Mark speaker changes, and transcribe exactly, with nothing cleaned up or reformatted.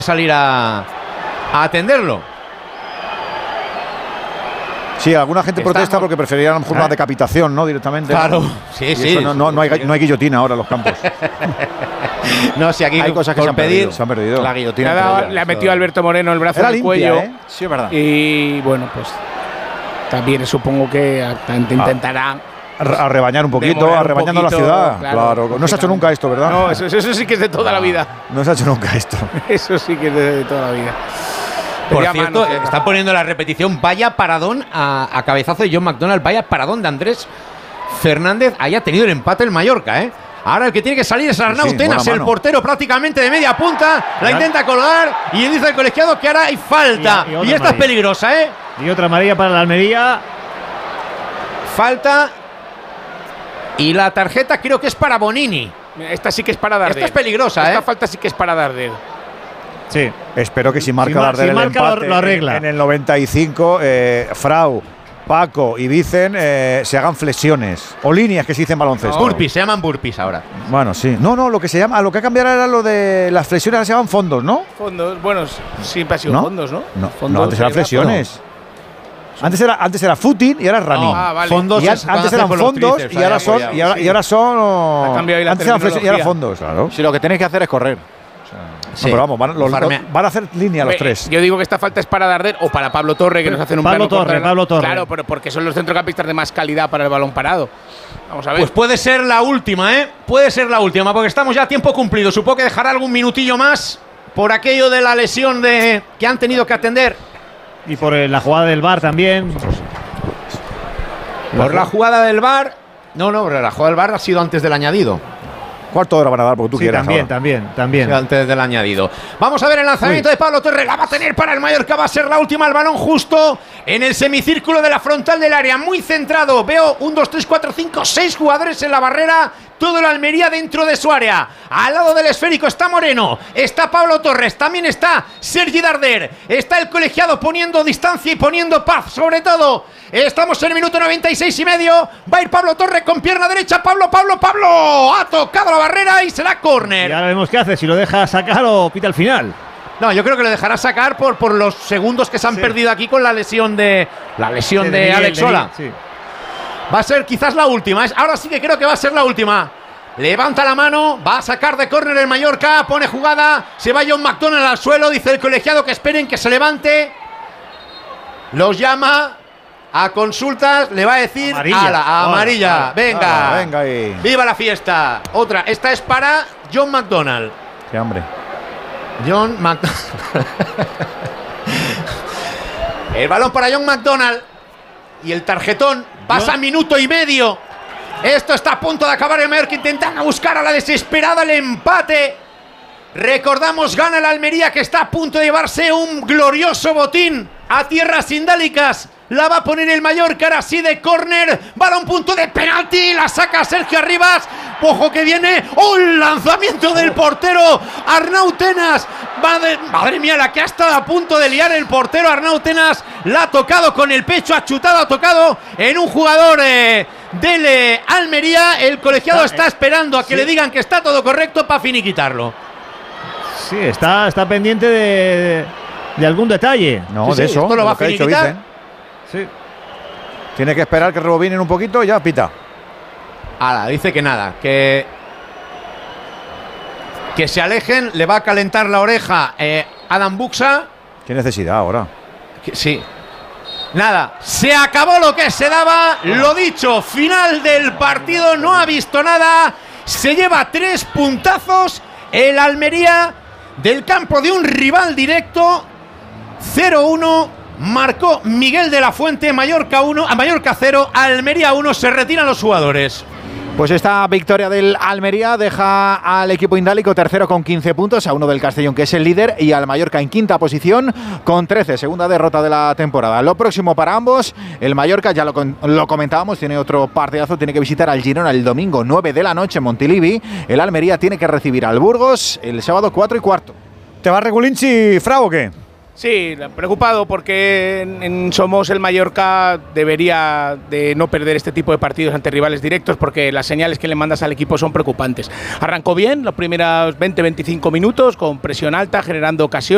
Speaker 1: salir a, a atenderlo.
Speaker 2: Sí, alguna gente
Speaker 1: Está,
Speaker 2: protesta
Speaker 1: ¿no?
Speaker 2: porque preferirían a lo mejor una
Speaker 1: ¿Eh?
Speaker 2: decapitación, ¿no? Directamente.
Speaker 1: Claro,
Speaker 2: ¿no?
Speaker 1: sí,
Speaker 2: Y
Speaker 1: sí.
Speaker 2: no, no, no, hay, no hay guillotina ahora en los campos.
Speaker 1: No, si aquí
Speaker 2: hay cosas que
Speaker 1: por
Speaker 2: se han,
Speaker 1: pedir,
Speaker 2: perdido, se han perdido.
Speaker 3: La guillotina.
Speaker 4: Le ha, dado-
Speaker 3: entre ellas,
Speaker 4: le ha
Speaker 3: eso.
Speaker 4: metido a Alberto Moreno el brazo
Speaker 2: Era
Speaker 4: en el
Speaker 2: limpia,
Speaker 4: cuello.
Speaker 2: ¿eh?
Speaker 3: Sí, es verdad.
Speaker 4: Y bueno, pues también supongo que a- intentará.
Speaker 2: A, a rebañar un poquito,
Speaker 4: Demorar
Speaker 2: a
Speaker 4: un
Speaker 2: rebañando
Speaker 4: poquito,
Speaker 2: la ciudad.
Speaker 4: claro,
Speaker 2: Claro, no se ha hecho nunca esto, ¿verdad?
Speaker 4: No, eso, eso sí que es de toda la vida.
Speaker 2: No se ha hecho nunca esto.
Speaker 4: Eso sí que es de, de toda la vida.
Speaker 1: por
Speaker 4: Pedía
Speaker 1: cierto,
Speaker 4: mano, que-
Speaker 1: está poniendo la repetición. Vaya paradón a, a cabezazo de John McDonald. Vaya paradón de Andrés Fernández. Haya tenido el empate el Mallorca, ¿eh? Ahora el que tiene que salir es Arnau
Speaker 2: Sí, sí,
Speaker 1: Tenas,
Speaker 2: buena
Speaker 1: el
Speaker 2: mano.
Speaker 1: portero prácticamente de media punta. La
Speaker 5: Ya.
Speaker 1: intenta colgar y dice el colegiado que ahora hay falta.
Speaker 5: Y- y
Speaker 1: Y,
Speaker 5: otra
Speaker 1: esta es
Speaker 5: amarilla.
Speaker 1: peligrosa, ¿eh?
Speaker 5: Y otra amarilla para la Almería.
Speaker 1: Falta. Y la tarjeta creo que es para Bonini.
Speaker 4: Esta sí que es para Darder.
Speaker 1: Esta es peligrosa,
Speaker 4: Esta
Speaker 1: ¿eh?
Speaker 4: falta sí que es para Darder.
Speaker 5: Sí.
Speaker 2: Espero que si marca
Speaker 5: Si mar-
Speaker 2: Darder
Speaker 5: si
Speaker 2: el
Speaker 5: marca lo-
Speaker 2: empate
Speaker 5: lo arregla.
Speaker 2: En, en el noventa y cinco, eh, Frau, Paco y Vicen eh, se hagan flexiones o líneas que se dicen baloncesto.
Speaker 1: Burpees, se llaman burpees ahora.
Speaker 2: Bueno, sí. No, no, lo que se llama, lo que ha cambiado era lo de las flexiones, ahora se llaman fondos, ¿no?
Speaker 4: Fondos, bueno, siempre ha sido
Speaker 2: ¿No?
Speaker 4: fondos, ¿no?
Speaker 2: No,
Speaker 4: Fondos,
Speaker 2: no, antes eran
Speaker 4: eh,
Speaker 2: flexiones. Antes era, antes era footing y ahora es running.
Speaker 4: Ah, vale.
Speaker 1: Fondos
Speaker 2: Y an-
Speaker 1: es cuando
Speaker 2: antes
Speaker 1: haces
Speaker 2: eran
Speaker 1: con los
Speaker 2: fondos
Speaker 1: tríceps,
Speaker 2: y ahora
Speaker 1: ahí
Speaker 2: son
Speaker 1: apoyados.
Speaker 2: y ahora,
Speaker 4: sí.
Speaker 2: y ahora son
Speaker 4: Ha cambiado ahí la
Speaker 2: antes eran flexiones y ahora
Speaker 4: terminología.
Speaker 2: fondos, claro.
Speaker 3: Si lo que tenéis que hacer es correr.
Speaker 1: Sí.
Speaker 2: No, pero vamos, van, los-
Speaker 1: Farmea.
Speaker 2: los- van a hacer línea los
Speaker 4: Hombre,
Speaker 2: tres.
Speaker 4: Yo digo que esta falta es para Darder o para Pablo Torre, que nos hacen un
Speaker 5: Pablo
Speaker 4: plano
Speaker 5: Torre,
Speaker 4: contra-
Speaker 5: Pablo Torre.
Speaker 4: Claro, pero porque son los centrocampistas de más calidad para el balón parado. Vamos a ver.
Speaker 1: Pues puede ser la última, ¿eh? Puede ser la última, porque estamos ya a tiempo cumplido. Supongo que dejará algún minutillo más por aquello de la lesión de que han tenido que atender.
Speaker 5: Y por eh, la jugada del V A R también.
Speaker 1: Por la jugada del V A R. No, no, pero la jugada del V A R ha sido antes del añadido.
Speaker 2: Cuarto de hora van a dar porque tú
Speaker 5: Sí,
Speaker 2: quieras.
Speaker 5: también,
Speaker 2: ahora.
Speaker 5: también, también.
Speaker 1: Sí, antes del añadido. Vamos a ver el lanzamiento de Pablo Torre. La va a tener para el Mallorca. Va a ser la última. El balón justo en el semicírculo de la frontal del área. Muy centrado. Veo un, dos, tres, cuatro, cinco, seis jugadores en la barrera. Todo el Almería dentro de su área. Al lado del esférico está Moreno. Está Pablo Torres. También está Sergi Darder. Está el colegiado poniendo distancia y poniendo paz. Sobre todo. Estamos en el minuto noventa y seis y medio. Va a ir Pablo Torres con pierna derecha. Pablo, Pablo, Pablo. Ha tocado la barrera y será
Speaker 5: Y
Speaker 1: córner.
Speaker 5: ahora vemos qué hace, si lo deja sacar o pita al final.
Speaker 1: No, yo creo que lo dejará sacar por, por los segundos que se han
Speaker 5: Sí.
Speaker 1: perdido aquí con la lesión de la lesión
Speaker 5: Sí,
Speaker 1: de,
Speaker 5: Miguel,
Speaker 1: Alex
Speaker 5: de Miguel,
Speaker 1: Sola.
Speaker 5: sí.
Speaker 1: Va a ser quizás la última. Es- Ahora sí que creo que va a ser la última. Levanta la mano, va a sacar de córner el Mallorca, pone jugada, se va John McDonald al suelo, dice el colegiado que esperen que se levante. Los llama a consultas, le va a decir
Speaker 5: Amarilla.
Speaker 1: ala, a
Speaker 5: Hola,
Speaker 1: amarilla,
Speaker 5: hola.
Speaker 1: venga,
Speaker 2: Ah, venga ahí.
Speaker 1: viva la fiesta. Otra, esta es para John McDonald.
Speaker 2: Qué hambre.
Speaker 1: John McDonald. El balón para John McDonald. Y el tarjetón pasa minuto y medio. Esto está a punto de acabar el Mallorca intentando buscar a la desesperada el empate. Recordamos, gana el Almería que está a punto de llevarse un glorioso botín a tierras indálicas. La va a poner el Mallorca ahora sí de córner. Balón punto de penalti. La saca Sergio Arribas. Ojo que viene. ¡Un lanzamiento del portero Arnau Tenas! Madre, madre mía, la que ha estado a punto de liar el portero Arnau Tenas. La ha tocado con el pecho, ha chutado, ha tocado en un jugador eh, del eh, Almería. El colegiado está esperando a que
Speaker 5: sí.
Speaker 1: le digan que está todo correcto para finiquitarlo.
Speaker 5: Sí, está, está pendiente de, de algún detalle.
Speaker 2: No,
Speaker 1: Sí,
Speaker 2: de
Speaker 1: sí,
Speaker 2: eso.
Speaker 1: esto lo
Speaker 2: de
Speaker 1: va a
Speaker 2: que ha dicho
Speaker 1: finiquitar.
Speaker 2: Vicen.
Speaker 5: Sí.
Speaker 2: Tiene que esperar que rebobinen un poquito y ya pita.
Speaker 1: Ahora, dice que nada, que que se alejen, le va a calentar la oreja eh, Adam Buxa.
Speaker 2: Qué necesidad ahora.
Speaker 1: Que- sí. Nada, se acabó lo que se daba, lo dicho, final del partido, no ha visto nada, se lleva tres puntazos el Almería del campo de un rival directo, cero uno. Marcó Miguel de la Fuente, Mallorca uno, a Mallorca cero, Almería uno, se retiran los jugadores.
Speaker 3: Pues esta victoria del Almería deja al equipo indálico tercero con quince puntos, a uno del Castellón que es el líder y al Mallorca en quinta posición con trece, segunda derrota de la temporada. Lo próximo para ambos, el Mallorca, ya lo, con- lo comentábamos, tiene otro partidazo, tiene que visitar al Girona el domingo nueve de la noche en Montilivi. El Almería tiene que recibir al Burgos el sábado cuatro y cuarto.
Speaker 2: ¿Te va Regulinchi, Frau o qué?
Speaker 4: Sí, preocupado porque en, en Somos el Mallorca debería de no perder este tipo de partidos ante rivales directos porque las señales que le mandas al equipo son preocupantes. Arrancó bien los primeros veinte veinticinco minutos con presión alta, generando ocasiones.